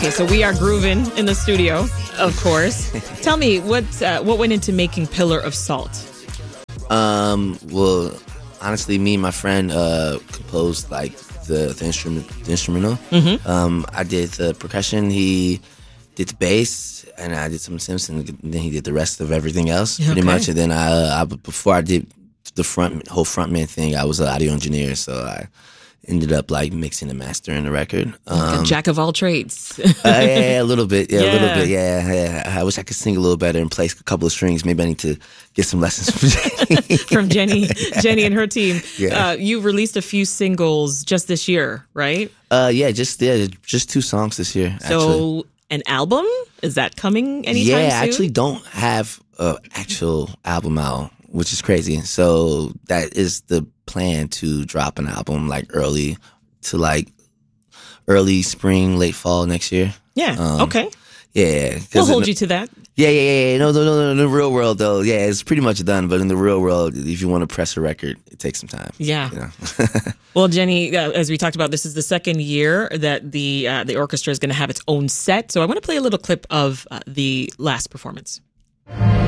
Okay, so we are grooving in the studio, of course. Tell me, what went into making Pillar of Salt? Well, honestly, me and my friend composed like the instrumental. I did the percussion. He did the bass, and I did some Simpson. And then he did the rest of everything else, pretty much. And then I before I did the whole frontman thing, I was an audio engineer, so I ended up like mixing and mastering the record. A jack of all trades. Yeah, a little bit. Yeah, a little bit. Yeah. I wish I could sing a little better and play a couple of strings. Maybe I need to get some lessons from Jenny and her team. Yeah. You released a few singles just this year, right? Just 2 songs this year. So actually. An album, is that coming anytime soon? Yeah, I actually don't have an actual album out, which is crazy. So that is the plan, to drop an album like early spring, late fall next year. Yeah. Okay. Yeah. We'll hold you to that. Yeah. No. In the real world, though, yeah, it's pretty much done. But in the real world, if you want to press a record, it takes some time. Yeah. You know? Well, Jenny, as we talked about, this is the second year that the orchestra is going to have its own set. So I want to play a little clip of the last performance.